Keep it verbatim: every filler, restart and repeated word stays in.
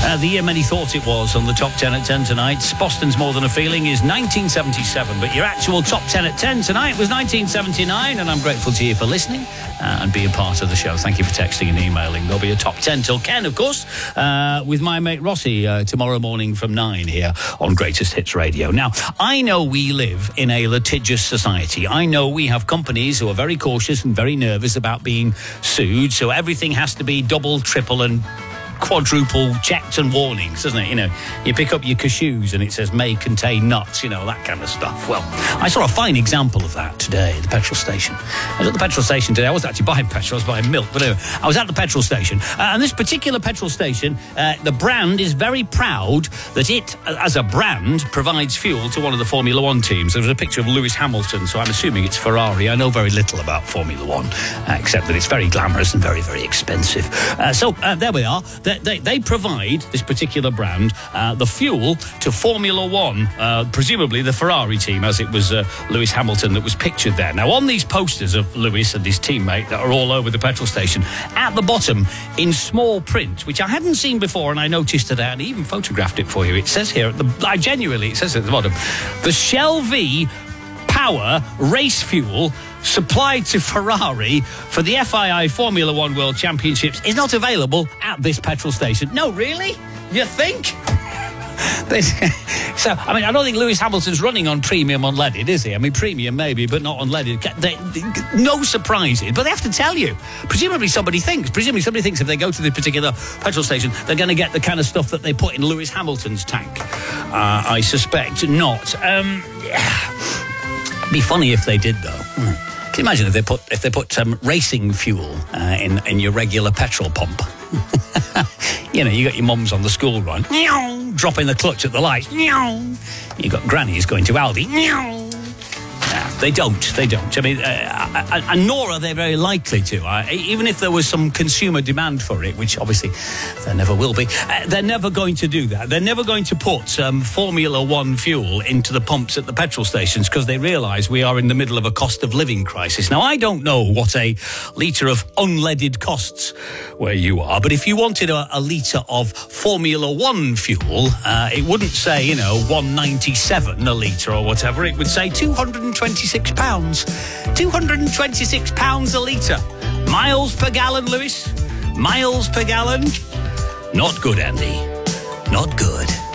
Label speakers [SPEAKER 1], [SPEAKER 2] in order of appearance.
[SPEAKER 1] Uh, the year many thought it was on the top ten at ten tonight. Boston's More Than a Feeling is nineteen seventy-seven, but your actual top ten at ten tonight was nineteen seventy-nine, and I'm grateful to you for listening uh, and being part of the show. Thank you for texting and emailing. There'll be a top ten till Ken, of course, uh, with my mate Rossi uh, tomorrow morning from nine here on Greatest Hits Radio. Now, I know we live in a litigious society. I know we have companies who are very cautious and very nervous about being sued, so everything has to be double, triple and quadruple checked and warnings, doesn't it? You know, you pick up your cashews and it says may contain nuts, you know, that kind of stuff. Well, I saw a fine example of that today at the petrol station. I was at the petrol station today. I wasn't actually buying petrol, I was buying milk, but anyway, I was at the petrol station. Uh, and this particular petrol station, uh, the brand is very proud that it, as a brand, provides fuel to one of the Formula One teams. There was a picture of Lewis Hamilton, so I'm assuming it's Ferrari. I know very little about Formula One, uh, except that it's very glamorous and very, very expensive. Uh, so uh, there we are. They, they, they provide, this particular brand, uh, the fuel to Formula One, uh, presumably the Ferrari team, as it was uh, Lewis Hamilton that was pictured there. Now, on these posters of Lewis and his teammate that are all over the petrol station, at the bottom, in small print, which I hadn't seen before, and I noticed today, and I even photographed it for you. It says here, at the, I genuinely, it says at the bottom, the Shell V Power Race Fuel supplied to Ferrari for the F I I Formula One World Championships is not available at this petrol station. No, really? You think? So, I mean, I don't think Lewis Hamilton's running on premium unleaded, is he? I mean, premium maybe, but not unleaded. They, they, no surprises, but they have to tell you. Presumably somebody thinks, presumably somebody thinks if they go to the particular petrol station, they're going to get the kind of stuff that they put in Lewis Hamilton's tank. Uh, I suspect not. Um, yeah. It'd be funny if they did, though. Mm. Can you imagine if they put if they put um, racing fuel uh, in in your regular petrol pump? You know, you got your mums on the school run, dropping the clutch at the lights. You got grannies going to Aldi. Nah, they don't. They don't. I mean, uh, and nor are they very likely to. Uh, even if there was some consumer demand for it, which obviously there never will be, uh, they're never going to do that. They're never going to put um, Formula One fuel into the pumps at the petrol stations because they realise we are in the middle of a cost of living crisis. Now, I don't know what a litre of unleaded costs where you are, but if you wanted a, a litre of Formula One fuel, uh, it wouldn't say, you know, one ninety-seven a litre or whatever. It would say two hundred twenty-six pounds. two hundred twenty-six pounds a litre. Miles per gallon, Lewis? Miles per gallon? Not good, Andy. Not good.